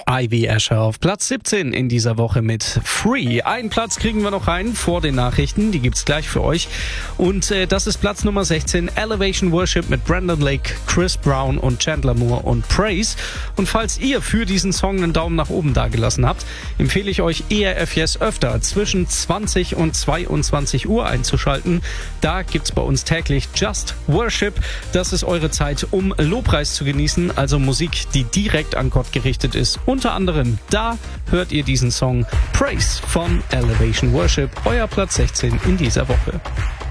Ivy Asher auf Platz 17 in dieser Woche mit Free. Einen Platz kriegen wir noch rein vor den Nachrichten, die gibt's gleich für euch. Und das ist Platz Nummer 16, Elevation Worship mit Brandon Lake, Chris Brown und Chandler Moore und Praise. Und falls ihr für diesen Song einen Daumen nach oben dagelassen habt, empfehle ich euch ERF Yes öfter zwischen 20 und 22 Uhr einzuschalten. Da gibt's bei uns täglich Just Worship. Das ist eure Zeit, um Lobpreis zu genießen, also Musik, die direkt an Gott gerichtet ist. Unter anderem, da hört ihr diesen Song Praise von Elevation Worship, euer Platz 16 in dieser Woche.